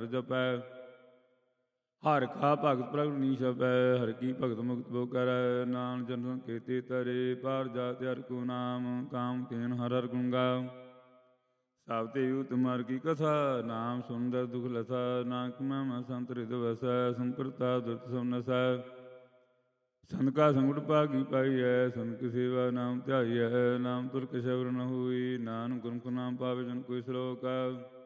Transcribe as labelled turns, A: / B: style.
A: ਹਰਿ ਜਪੈ। ਹਰਿ ਕਾ ਭਗਤ ਪ੍ਰਗਟ ਨੀ ਛਪੈ, ਹਰਿ ਕੀ ਭਗਤ ਮੁਕਤ ਬੋ ਕਰੈ। ਨਾਨਕ ਜਨ ਸੰਕੇਤੀ ਤਰੇ, ਪਾਰ ਜਾਤਿ ਹਰਿ ਕੋ ਨਾਮ। ਕਾਮ ਤੇਨ ਹਰਿ ਹਰਿ ਗੁਣ ਗਾਵ, ਸਭ ਤੇ ਉਤਮ ਹਰਿ ਕੀ ਕਥਾ। ਨਾਮ ਸੁਣਦਿ ਦੁਖ ਲਥਾ, ਨਾਨਕ ਮਹਿਮਾ ਸੰਤ ਹਿਰਦਿ ਵਸੈ। ਸੰਤ ਪ੍ਰਤਾਪ ਦੁਰਤ ਸਭ ਨਸੈ, ਸੰਤ ਕਾ ਸੰਗਤਿ ਭਾਗੀ ਪਾਈਐ। ਸੰਤ ਕੀ ਸੇਵਾ ਨਾਮ ਧਿਆਈਐ, ਨਾਮ ਤੁਰਕ ਸ਼ਬਦ ਨ ਹੋਈ। ਨਾਨਕ ਗੁਰਮੁਖ ਨਾਮ ਪਾਵੇ ਜਨ ਕੋਈ ਸਲੋਕ।